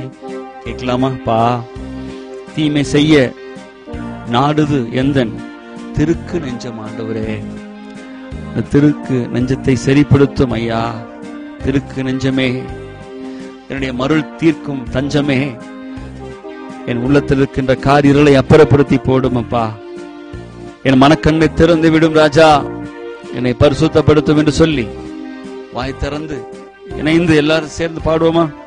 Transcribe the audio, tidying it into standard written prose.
கேட்கலாமா? பா, தீமை செய்ய நாடுது எந்தன் திருக்கு நெஞ்சம். ஆண்டவரே, இந்த திருக்கு நெஞ்சத்தை சரிப்படுத்தும் ஐயா. திருக்கு நெஞ்சமே, என்னுடைய மருள் தீர்க்கும் தஞ்சமே, என் உள்ளத்தில் இருக்கின்ற காரிருளை அப்புறப்படுத்தி போடும் அப்பா. என் மனக்கண்ணை திறந்து விடும் ராஜா, என்னை பரிசுத்தப்படுத்தும் என்று சொல்லி வாய் திறந்து இணைந்து எல்லாரும் சேர்ந்து பாடுவோமா?